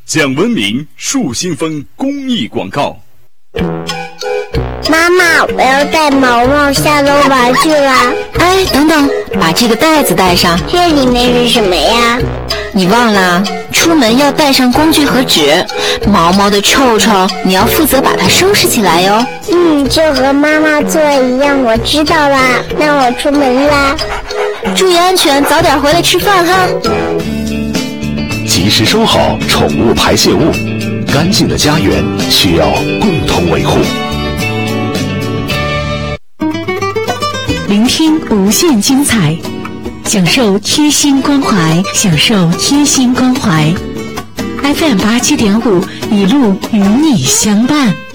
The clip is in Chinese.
讲文明树新风公益广告。 妈妈，我要带毛毛下楼玩去了。 哎，等等，把这个袋子带上。 这里面是什么呀？ 你忘了，出门要带上工具和纸。毛毛的臭臭，你要负责把它收拾起来哟。 就和妈妈做的一样，我知道啦。那我出门啦。 注意安全，早点回来吃饭哈。 及时收好宠物排泄物，干净的家园需要共同维护。 聆听无限精彩，享受贴心关怀，享受贴心关怀。FM 87.5，一路与你相伴。